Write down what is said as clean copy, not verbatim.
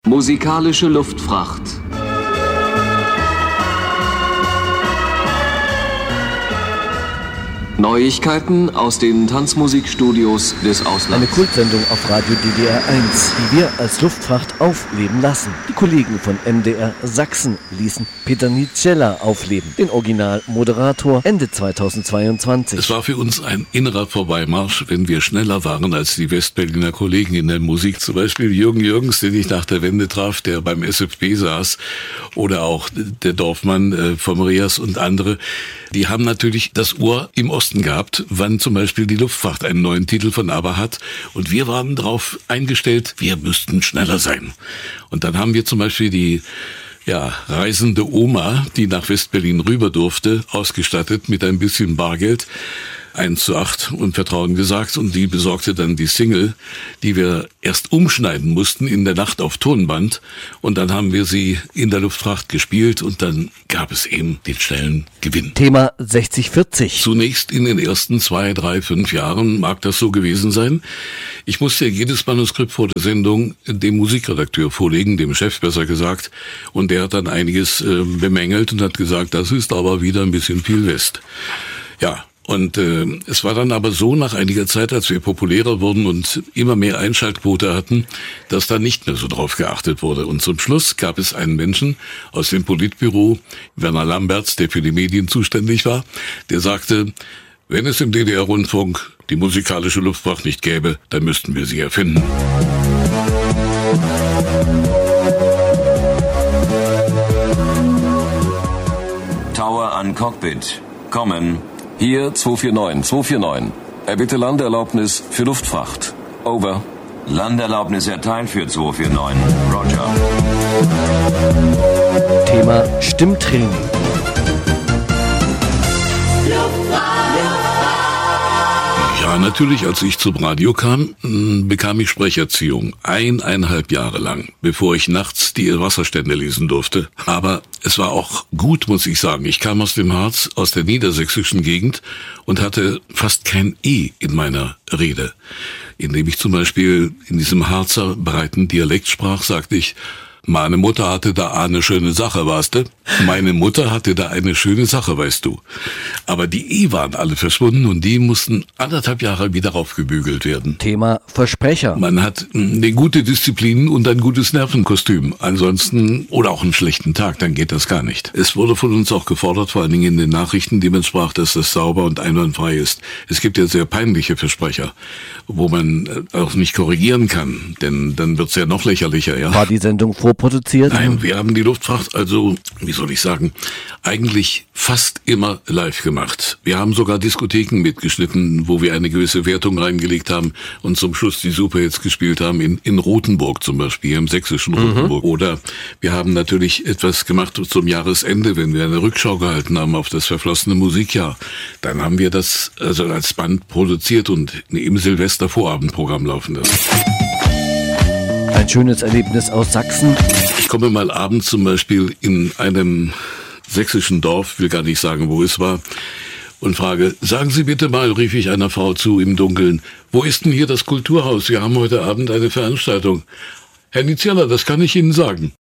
Musikalische Luftfracht. Neuigkeiten aus den Tanzmusikstudios des Auslands. Eine Kultsendung auf Radio DDR 1, die wir als Luftfracht aufleben lassen. Die Kollegen von MDR Sachsen ließen Peter Nitzschella aufleben, den Originalmoderator, Ende 2022. Es war für uns ein innerer Vorbeimarsch, wenn wir schneller waren als die Westberliner Kollegen in der Musik. Zum Beispiel Jürgen Jürgens, den ich nach der Wende traf, der beim SFB saß, oder auch der Dorfmann vom Reas und andere. Die haben natürlich das Ohr im Osten gehabt, wann zum Beispiel die Luftfracht einen neuen Titel von ABBA hat. Und wir waren darauf eingestellt, wir müssten schneller sein. Und dann haben wir zum Beispiel die reisende Oma, die nach Westberlin rüber durfte, ausgestattet mit ein bisschen Bargeld, 1:8 und Vertrauen gesagt, und die besorgte dann die Single, die wir erst umschneiden mussten in der Nacht auf Tonband, und dann haben wir sie in der Luftfracht gespielt und dann gab es eben den schnellen Gewinn. Thema 60/40. Zunächst in den ersten 2, 3, 5 Jahren mag das so gewesen sein. Ich musste jedes Manuskript vor der Sendung dem Musikredakteur vorlegen, dem Chef besser gesagt, und der hat dann einiges bemängelt und hat gesagt, das ist aber wieder ein bisschen viel West. Ja. Und es war dann aber so, nach einiger Zeit, als wir populärer wurden und immer mehr Einschaltquote hatten, dass da nicht mehr so drauf geachtet wurde. Und zum Schluss gab es einen Menschen aus dem Politbüro, Werner Lamberts, der für die Medien zuständig war, der sagte, wenn es im DDR-Rundfunk die musikalische Luftfracht nicht gäbe, dann müssten wir sie erfinden. Tower an Cockpit. Kommen. Hier 249. Erbitte Landeerlaubnis für Luftfracht. Over. Landeerlaubnis erteilt für 249. Roger. Thema Stimmtraining. Ja, natürlich, als ich zum Radio kam, bekam ich Sprecherziehung. 1,5 Jahre lang, bevor ich nachts die Wasserstände lesen durfte. Aber es war auch gut, muss ich sagen. Ich kam aus dem Harz, aus der niedersächsischen Gegend und hatte fast kein E in meiner Rede. Indem ich zum Beispiel in diesem Harzer breiten Dialekt sprach, sagte ich, meine Mutter hatte da eine schöne Sache, weißt du? Meine Mutter hatte da eine schöne Sache, weißt du. Aber die E waren alle verschwunden und die mussten 1,5 Jahre wieder aufgebügelt werden. Thema Versprecher. Man hat eine gute Disziplin und ein gutes Nervenkostüm. Ansonsten, oder auch einen schlechten Tag, dann geht das gar nicht. Es wurde von uns auch gefordert, vor allen Dingen in den Nachrichten, die man sprach, dass das sauber und einwandfrei ist. Es gibt ja sehr peinliche Versprecher, wo man auch nicht korrigieren kann, denn dann wird's ja noch lächerlicher, ja. War die Sendung vorproduziert? Nein, wir haben die Luftfracht also, wie soll ich sagen, eigentlich fast immer live gemacht. Wir haben sogar Diskotheken mitgeschnitten, wo wir eine gewisse Wertung reingelegt haben und zum Schluss die Superhits gespielt haben, in Rothenburg zum Beispiel, im sächsischen Rothenburg. Oder wir haben natürlich etwas gemacht zum Jahresende, wenn wir eine Rückschau gehalten haben auf das verflossene Musikjahr. Dann haben wir das also als Band produziert und im Silvestervorabendprogramm laufen lassen. Ein schönes Erlebnis aus Sachsen. Ich komme mal abends zum Beispiel in einem sächsischen Dorf, will gar nicht sagen, wo es war, und frage, sagen Sie bitte mal, rief ich einer Frau zu im Dunkeln, wo ist denn hier das Kulturhaus? Wir haben heute Abend eine Veranstaltung. Herr Nitzschella, das kann ich Ihnen sagen.